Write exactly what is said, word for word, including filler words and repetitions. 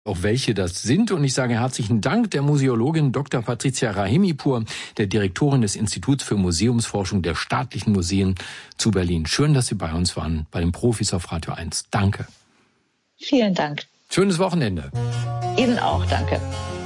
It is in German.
auch welche das sind. Und ich sage herzlichen Dank der Museologin Doktor Patricia Rahimipur, der Direktorin des Instituts für Museumsforschung der Staatlichen Museen zu Berlin. Schön, dass Sie bei uns waren, bei den Profis auf Radio eins. Danke. Vielen Dank. Schönes Wochenende. Ihnen auch, danke.